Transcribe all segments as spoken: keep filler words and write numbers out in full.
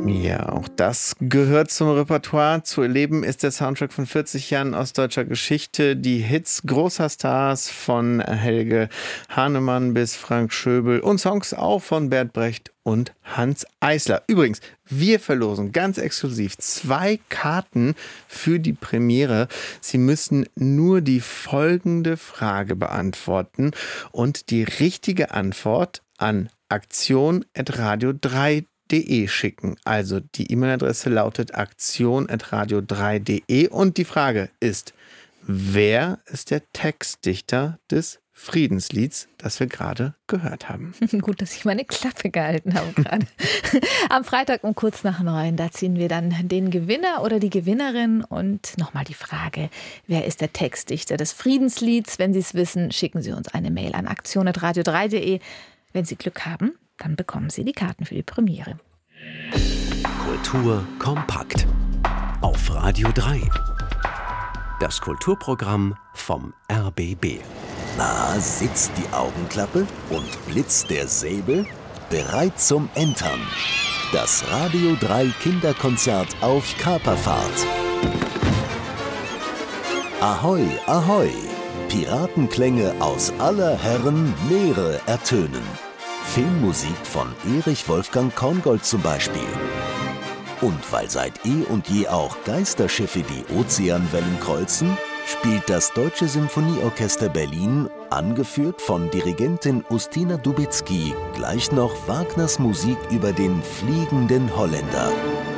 Ja, auch das gehört zum Repertoire. Zu erleben ist der Soundtrack von vierzig Jahren ostdeutscher Geschichte. Die Hits großer Stars von Helge Hahnemann bis Frank Schöbel und Songs auch von Bert Brecht und Hanns Eisler. Übrigens, wir verlosen ganz exklusiv zwei Karten für die Premiere. Sie müssen nur die folgende Frage beantworten und die richtige Antwort an aktion at radio drei punkt de schicken. Also die E-Mail-Adresse lautet aktion at radio drei punkt de und die Frage ist, wer ist der Textdichter des Friedenslieds, das wir gerade gehört haben? Gut, dass ich meine Klappe gehalten habe gerade. Am Freitag um kurz nach neun, da ziehen wir dann den Gewinner oder die Gewinnerin. Und nochmal die Frage, wer ist der Textdichter des Friedenslieds? Wenn Sie es wissen, schicken Sie uns eine Mail an aktion at radio drei punkt de. Wenn Sie Glück haben, dann bekommen Sie die Karten für die Premiere. Kultur kompakt auf Radio drei. Das Kulturprogramm vom R B B. Na, sitzt die Augenklappe und blitzt der Säbel? Bereit zum Entern. Das Radio drei Kinderkonzert auf Kaperfahrt. Ahoi, ahoi! Piratenklänge aus aller Herren Meere ertönen. Filmmusik von Erich Wolfgang Korngold zum Beispiel. Und weil seit eh und je auch Geisterschiffe die Ozeanwellen kreuzen, spielt das Deutsche Symphonieorchester Berlin, angeführt von Dirigentin Ustina Dubicki, gleich noch Wagners Musik über den fliegenden Holländer.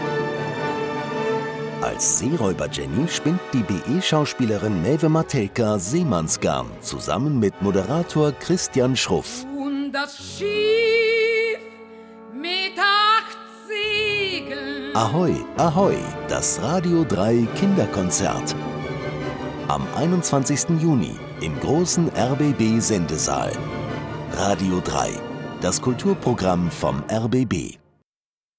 Als Seeräuber Jenny spinnt die B E-Schauspielerin Maeve Matelka Seemannsgarn zusammen mit Moderator Christian Schruff. Und das Schiff mit acht Segeln. Ahoi, ahoi, das Radio drei Kinderkonzert. Am einundzwanzigsten Juni im großen R B B-Sendesaal. Radio drei, das Kulturprogramm vom R B B.